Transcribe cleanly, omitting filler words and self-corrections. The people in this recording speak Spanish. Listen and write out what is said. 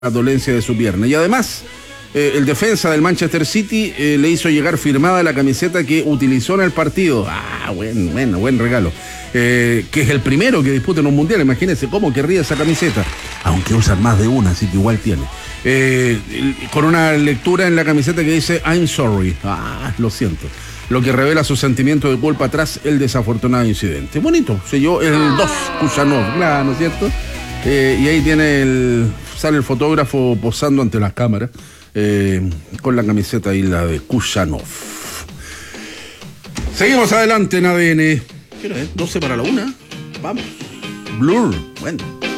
dolencia de su pierna. Y además, el defensa del Manchester City le hizo llegar firmada la camiseta que utilizó en el partido. Buen regalo. Que es el primero que disputa en un mundial. Imagínense cómo querría esa camiseta. Aunque usan más de una, así que igual tiene. Con una lectura en la camiseta que dice I'm sorry. Lo siento. Lo que revela su sentimiento de culpa tras el desafortunado incidente. Bonito, selló el 2, Kuchanov, claro, ¿no es cierto? Y ahí sale el fotógrafo posando ante las cámaras con la camiseta y la de Kuchanov. Seguimos adelante en ADN. ¿Qué hora es? 12 para la 1. Vamos. Blur. Bueno.